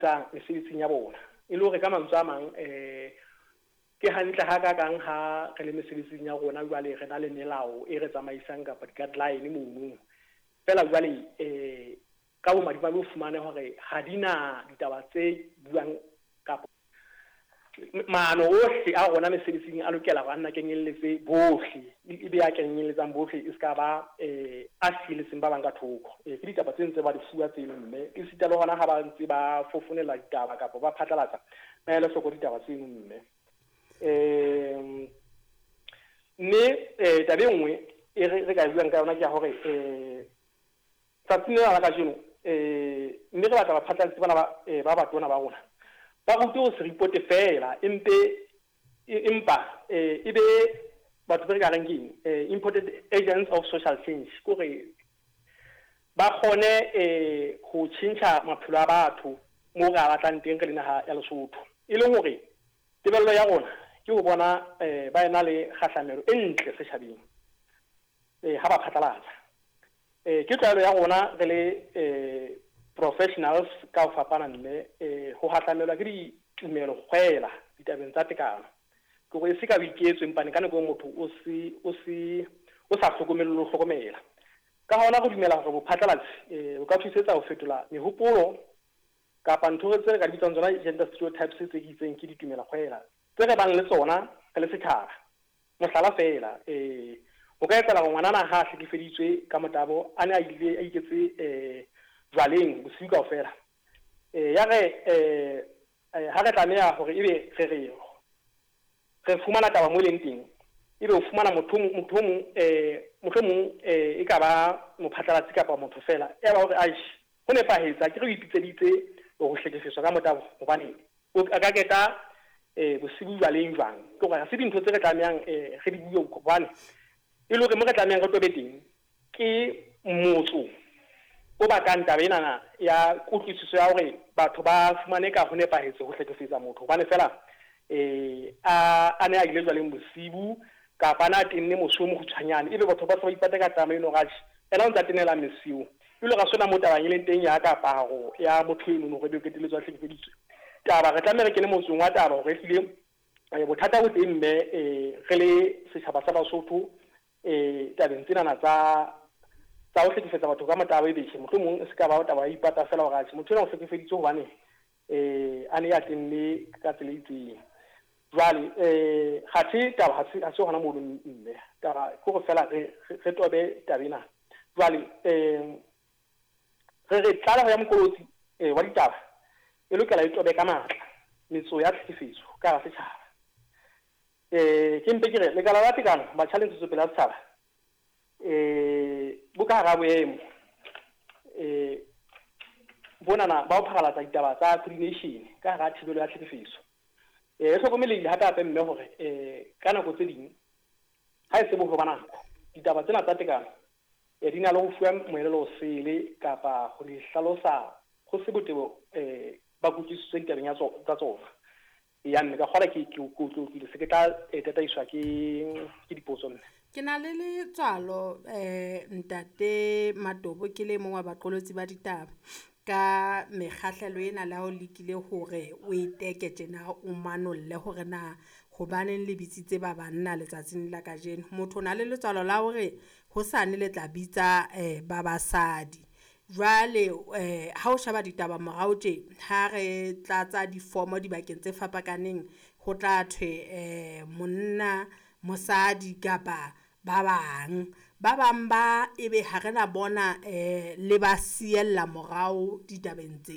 tsa mesebetsing ya bona e le hore ka mantswe a mang ke hantle ha ka kang ha re le mesebetsing ya rona jwale re na le melao e re tsamaisang kapa di-guideline mono fela jwale ka bo madiba bo fumane hore ha dina ditaba tse buang kapa maano ohle a rona mesebetsing a lokela go nna kenyelletse bohle e be a kenyelletsang bohle e ska ba a siletseng ba bang ka thoko ke ditaba tse ntse ba di fuwa tseno mme e sita le hona ha ba ntse ba fofonela ditaba kapa ba phatlalatsa ba ele soko ditaba tseno mme tabe nngwe e re ka buang ka yona ke ya hore tsatsing la ka jeno mme re batla ba phatlalatse bana ba batona ba rona ba go tlo se report fela empa e be batho ba ka reng important agents of social change gore ba khone go tšhintšha maphelo a batho mo ga batlang teng ka dinaga ya Lesotho e leng hore tebello ya rona ke go bona ba ena le kgahlamelo e ntle setšhabeng ha ba phatlalatsa ke tlwaelo ya rona re le professionals ka o fapana mme ho hatlamelwa ke ditumelo kgwela ditabeng tsa tekano ke go se ka boiketso empane ka nako motho o sa hlokomelo hlokomela ka hona go dumela go phatlalatsi o ka thusetsa ho fetola mehopolo kapa ntho tse ka ditsong tsona gender stereotypes tse itseng ke ditumelo kgwela tse re bang le tsona ka le setšhaba mohlala fela o ka etsa la ngwana na ha hlekefeditswe ka motabo a ne a ile a iketse jwaleng bosiu kaofela ya re ha re tlameha hore ebe re fumana taba mo leng teng ebe o fumana mothomong e ka ba mophatlalatsi kapa motho fela e ba hore aish ho nepahetsa ke re ipitseditse go hlekefetswa ka motabo hobane o ka keta bosiu jwaleng jwang ke gore ha se dintho tse re tlamehang re di bue hobane e le hore mo re tlamehang re tobe teng ke motso o ba ka ntaba ena ya kutlwisiso ya hore batho ba fumane ka ho nepahetse ho hlekefetsa motho hobane fela a ne a ile jwaleng bosibu kapa na tenne moso mo khutshwanyane ebe batho ba se ba ipata ka tama eno gaji ena o ntse tenela mesiu e le ga sona mo tabang le teng ya ka paro ya motho eno go be ke teletswa hlekefeditswe taba re tlamehile ke ne motsong wa taba gore hlile bothata bo teng mme re le setjhaba sa Basotho tabeng tsena tsa o hlekefetsa batho ka motaba e beshe mohlomong se ka ba o taba ipata fela hore a motho o hlekefeditse hobane a ne ya tenne ka tsela itseng jwale ga se taba ha se hona mo mme taba go fela re tobe tabena jwale re tlala ya mokolotsi wa ditaba e lokela e tobe ka matla metso ya tlhekefetso ka ga setšhaba ke mpe ke re lekala la tekano ba challenge tso pela setšhaba buka ga boemo bonana ba o phagalatsa ditaba tsa coordination ka ga thibelo ya tlhekefetso e hlokomelehile hape mme hore ka nako tse ding ha e se bo bana ditaba tsena tsa tekano di na le go fuwa moelelo sele kapa go di hlalosa go se botebo ba kutlwisitswe ditabeng ya tsona ya mme ka kgola ke se ke tla tataiswa ke dipotso nne ke na le letswalo ntate Matobo ke le mongwe wa baqolotsi ba ditaba ka mekgahlelo ena la o lekile hore o eteke tjena o manolle hore na go baneng le bitsitse ba banna letsatsing la kajeno motho na le letswalo la hore ho sane le tla bitsa ba basadi jwale ha o shaba ditaba morao tje ha re tlatsa difomo dibakeng tse fapakaneng go tla thwe monna mosadi kapa ba bang ba ebe ha rena bona le ba siella morao ditabeng tse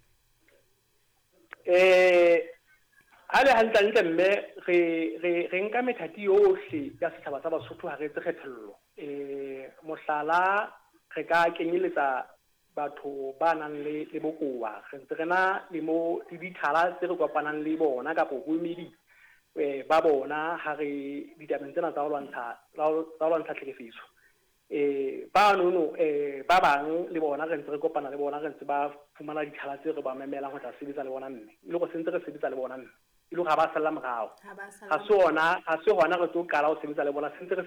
ale hantle mme re nka methati yohle ya setjhaba sa Basotho ha re tse kgethollo mohlala re ka kenyeletsa batho ba nang le bokowa re ntse rena le mo dithala tse re kopanang le bona ka boemedi ba bona ha re ditabeng tsena tsa ho lwantsha tlhekefetso ba nono ba bang le bona re ntse re kopana le bona re ntse ba fumana dithala tse re ba memelang ho tla sebetsa le bona mme le go sentse re sebetsa le bona mme ile ga ba sala morao ha se hona re tlo qala ho sebetsa le bona sentse re